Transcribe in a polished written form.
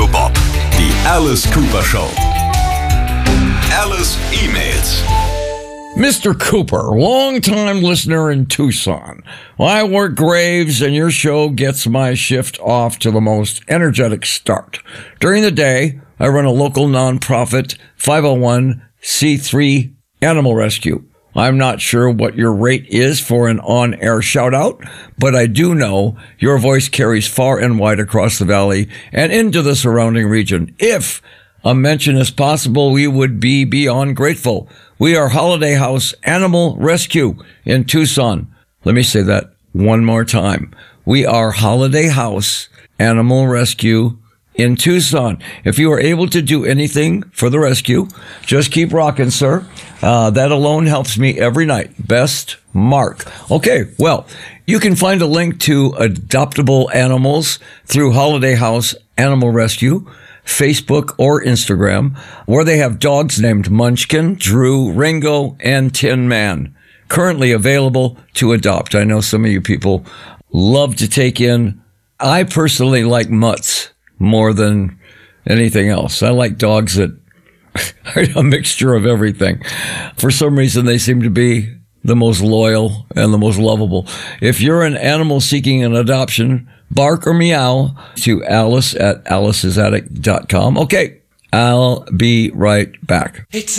Bob. Die Alice Cooper Show. Alice E-Mails. Mr. Cooper, longtime listener in Tucson. I work graves and your show gets my shift off to the most energetic start. During the day, I run a local nonprofit 501c3 animal rescue. I'm not sure what your rate is for an on-air shout-out, but I do know your voice carries far and wide across the valley and into the surrounding region. If a mention is possible, we would be beyond grateful. We are Holiday House Animal Rescue in Tucson. Let me say that one more time. We are Holiday House Animal Rescue in Tucson. If you are able to do anything for the rescue, just keep rocking, sir. That alone helps me every night. Best, Mark. Okay, well, you can find a link to adoptable animals through Holiday House Animal Rescue, Facebook or Instagram, where they have dogs named Munchkin, Drew, Ringo, and Tin Man, currently available to adopt. I know some of you people love to take in. I personally like mutts more than anything else. I like dogs that are a mixture of everything. For some reason, they seem to be the most loyal and the most lovable. If you're an animal seeking an adoption, bark or meow to Alice at aliceisattic.com. Okay, I'll be right back.